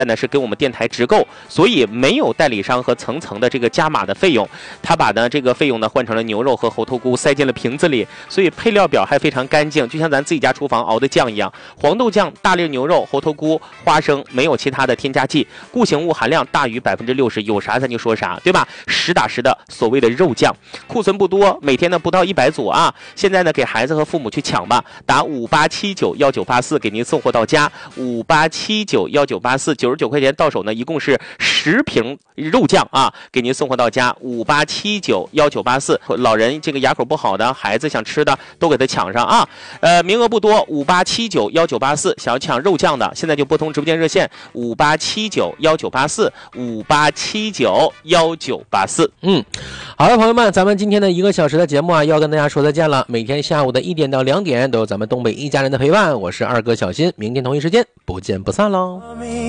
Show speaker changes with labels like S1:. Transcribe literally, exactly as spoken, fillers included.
S1: 呢是给我们电台直购，所以没有代理商和层层的这个加码的费用。他把呢这个费用呢换成了牛肉和猴头菇塞进了瓶子里，所以配料表还非常干净，就像咱自己家厨房熬的酱一样。黄豆酱、大粒牛肉、猴头菇、花生，没有其他的添加剂，固形物含量大于百分之六十，有啥咱就说啥，对吧？实打实的所谓的肉酱，库存不多，每天呢不到一百组啊。现在呢给孩子和父母去抢吧，打五八七九幺九八四给您送货到家，五八七九幺九八四，九十九块钱到手呢，一共是十瓶肉酱啊，给您送货到家，五八七九幺九八四。老人这个牙口不好的，孩子想吃的都给他抢上啊。呃，名额不多，五八七九幺九八四，想要抢肉酱的，现在就拨通直播间热线五八七九幺九八四，五八七九幺九八四。
S2: 嗯，好的，朋友们，咱们今天的一个小时的节目啊，要跟大家说再见了。每天下午的一点到两点都有咱们东北一家人的陪伴，我是二哥小新，明天同一时间不见不散喽。